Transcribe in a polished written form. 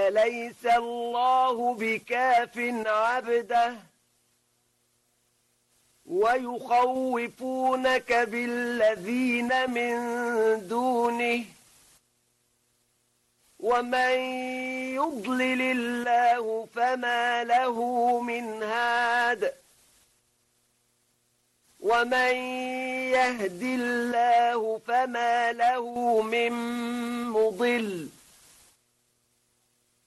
أليس الله بكاف عبده ويخوفونك بالذين من دونه ومن يضلل الله فما له من هاد ومن يهد الله فما له من مضل